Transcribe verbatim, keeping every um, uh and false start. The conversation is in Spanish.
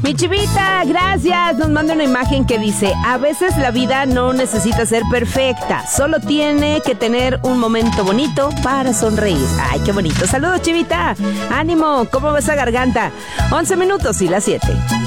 Mi Chivita, gracias. Nos manda una imagen que dice: a veces la vida no necesita ser perfecta, solo tiene que tener un momento bonito para sonreír. Ay, qué bonito. Saludos, Chivita. Ánimo, ¿cómo va esa garganta? once minutos y las siete.